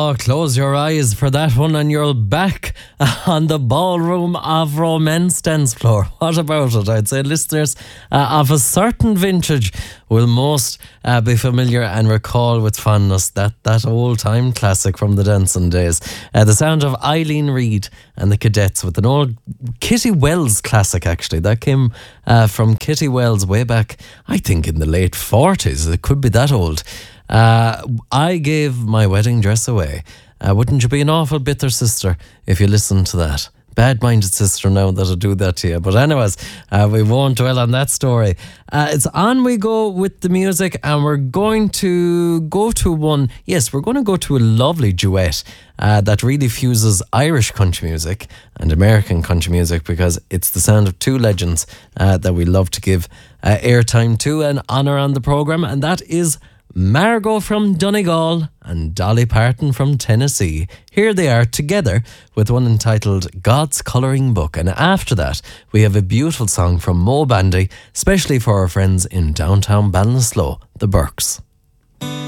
Oh, close your eyes for that one and you're back on the Ballroom of Romance dance floor. What about it? I'd say listeners of a certain vintage will most be familiar and recall with fondness that old-time classic from the dancing days. The sound of Eileen Reid and the Cadets with an old Kitty Wells classic, actually. That came from Kitty Wells way back, I think, in the late 40s. It could be that old. I gave my wedding dress away. Wouldn't you be an awful bitter sister if you listened to that? Bad-minded sister now that'll do that to you. But anyways, we won't dwell on that story. It's on we go with the music, and we're going to go to one. Yes, we're going to go to a lovely duet that really fuses Irish country music and American country music, because it's the sound of two legends that we love to give airtime to and honour on the programme, and that is Margot from Donegal and Dolly Parton from Tennessee. Here they are together with one entitled God's Colouring Book. And after that, we have a beautiful song from Mo Bandy, especially for our friends in downtown Ballinasloe, the Burks.